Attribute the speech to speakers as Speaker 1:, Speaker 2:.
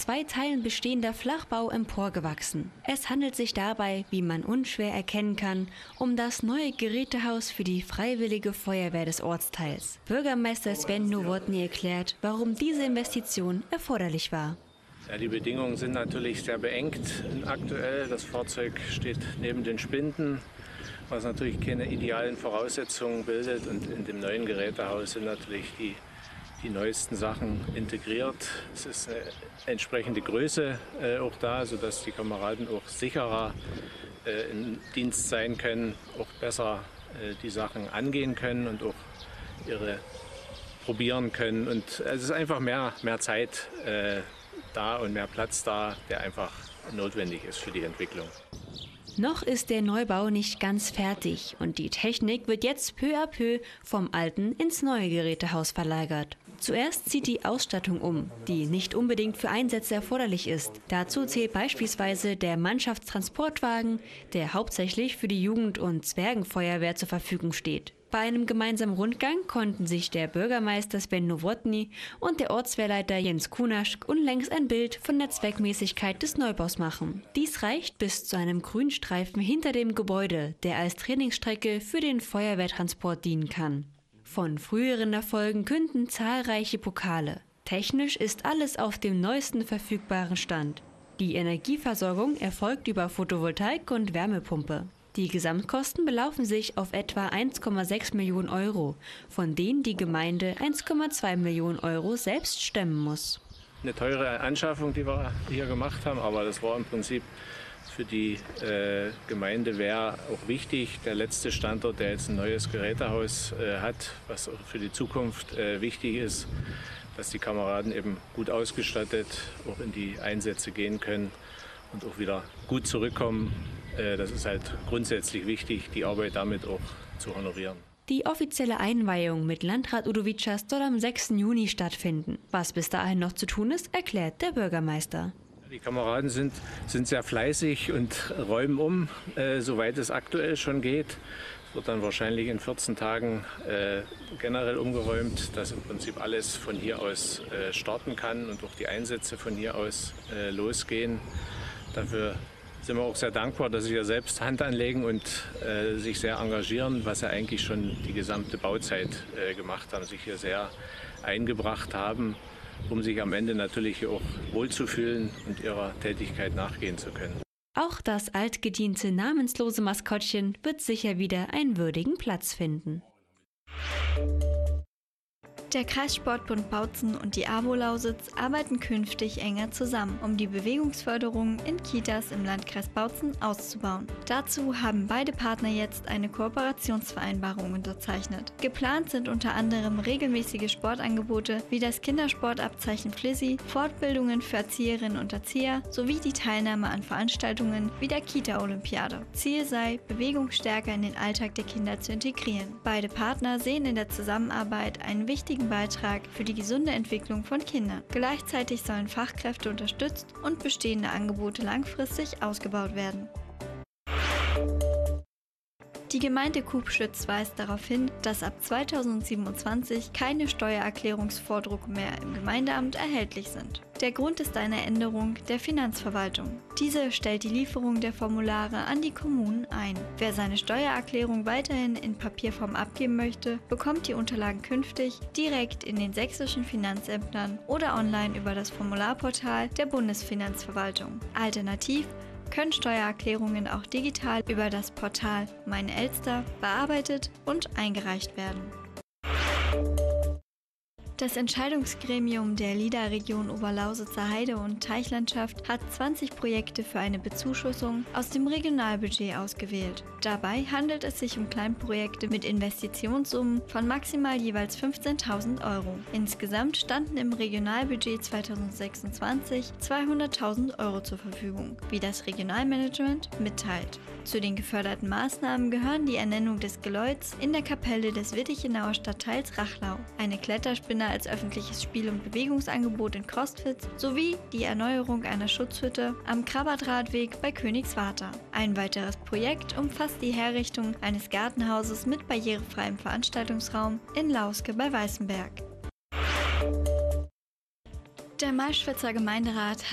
Speaker 1: 2 Teilen bestehender Flachbau emporgewachsen. Es handelt sich dabei, wie man unschwer erkennen kann, um das neue Gerätehaus für die Freiwillige Feuerwehr des Ortsteils. Bürgermeister Sven Nowotny erklärt, warum diese Investition erforderlich war.
Speaker 2: Ja, die Bedingungen sind natürlich sehr beengt aktuell. Das Fahrzeug steht neben den Spinden, was natürlich keine idealen Voraussetzungen bildet. Und in dem neuen Gerätehaus sind natürlich die neuesten Sachen integriert. Es ist eine entsprechende Größe auch da, sodass die Kameraden auch sicherer im Dienst sein können, auch besser die Sachen angehen können und auch ihre probieren können. Und es ist einfach mehr Zeit da und mehr Platz da, der einfach notwendig ist für die Entwicklung.
Speaker 1: Noch ist der Neubau nicht ganz fertig und die Technik wird jetzt peu à peu vom alten ins neue Gerätehaus verlagert. Zuerst zieht die Ausstattung um, die nicht unbedingt für Einsätze erforderlich ist. Dazu zählt beispielsweise der Mannschaftstransportwagen, der hauptsächlich für die Jugend- und Zwergenfeuerwehr zur Verfügung steht. Bei einem gemeinsamen Rundgang konnten sich der Bürgermeister Sven Nowotny und der Ortswehrleiter Jens Kunaschk unlängst ein Bild von der Zweckmäßigkeit des Neubaus machen. Dies reicht bis zu einem Grünstreifen hinter dem Gebäude, der als Trainingsstrecke für den Feuerwehrtransport dienen kann. Von früheren Erfolgen künden zahlreiche Pokale. Technisch ist alles auf dem neuesten verfügbaren Stand. Die Energieversorgung erfolgt über Photovoltaik und Wärmepumpe. Die Gesamtkosten belaufen sich auf etwa 1,6 Millionen Euro, von denen die Gemeinde 1,2 Millionen Euro selbst stemmen muss.
Speaker 2: Eine teure Anschaffung, die wir hier gemacht haben, aber das war im Prinzip für die Gemeinde wäre auch wichtig. Der letzte Standort, der jetzt ein neues Gerätehaus hat, was auch für die Zukunft wichtig ist, dass die Kameraden eben gut ausgestattet auch in die Einsätze gehen können und auch wieder gut zurückkommen. Das ist halt grundsätzlich wichtig, die Arbeit damit auch zu honorieren.
Speaker 1: Die offizielle Einweihung mit Landrat Udovicas soll am 6. Juni stattfinden. Was bis dahin noch zu tun ist, erklärt der Bürgermeister.
Speaker 2: Die Kameraden sind sehr fleißig und räumen um, soweit es aktuell schon geht. Es wird dann wahrscheinlich in 14 Tagen generell umgeräumt, dass im Prinzip alles von hier aus starten kann und auch die Einsätze von hier aus losgehen. Dafür sind wir auch sehr dankbar, dass sie ja selbst Hand anlegen und sich sehr engagieren, was sie eigentlich schon die gesamte Bauzeit gemacht haben, sich hier sehr eingebracht haben, um sich am Ende natürlich auch wohlzufühlen und ihrer Tätigkeit nachgehen zu können.
Speaker 1: Auch das altgediente namenslose Maskottchen wird sicher wieder einen würdigen Platz finden. Der Kreissportbund Bautzen und die AWO Lausitz arbeiten künftig enger zusammen, um die Bewegungsförderung in Kitas im Landkreis Bautzen auszubauen. Dazu haben beide Partner jetzt eine Kooperationsvereinbarung unterzeichnet. Geplant sind unter anderem regelmäßige Sportangebote wie das Kindersportabzeichen Flissi, Fortbildungen für Erzieherinnen und Erzieher sowie die Teilnahme an Veranstaltungen wie der Kita-Olympiade. Ziel sei, Bewegung stärker in den Alltag der Kinder zu integrieren. Beide Partner sehen in der Zusammenarbeit einen wichtigen Beitrag für die gesunde Entwicklung von Kindern. Gleichzeitig sollen Fachkräfte unterstützt und bestehende Angebote langfristig ausgebaut werden. Die Gemeinde Kubschütz weist darauf hin, dass ab 2027 keine Steuererklärungsvordrucke mehr im Gemeindeamt erhältlich sind. Der Grund ist eine Änderung der Finanzverwaltung. Diese stellt die Lieferung der Formulare an die Kommunen ein. Wer seine Steuererklärung weiterhin in Papierform abgeben möchte, bekommt die Unterlagen künftig direkt in den sächsischen Finanzämtern oder online über das Formularportal der Bundesfinanzverwaltung. Alternativ können Steuererklärungen auch digital über das Portal Meine Elster bearbeitet und eingereicht werden. Das Entscheidungsgremium der LIDA-Region Oberlausitzer Heide- und Teichlandschaft hat 20 Projekte für eine Bezuschussung aus dem Regionalbudget ausgewählt. Dabei handelt es sich um Kleinprojekte mit Investitionssummen von maximal jeweils 15.000 Euro. Insgesamt standen im Regionalbudget 2026 200.000 Euro zur Verfügung, wie das Regionalmanagement mitteilt. Zu den geförderten Maßnahmen gehören die Ernennung des Geläuts in der Kapelle des Wittichenauer Stadtteils Rachlau, eine Kletterspinne als öffentliches Spiel- und Bewegungsangebot in Crostwitz sowie die Erneuerung einer Schutzhütte am Krabbertradweg bei Königswarter. Ein weiteres Projekt umfasst die Herrichtung eines Gartenhauses mit barrierefreiem Veranstaltungsraum in Lauske bei Weißenberg. Der Malschwitzer Gemeinderat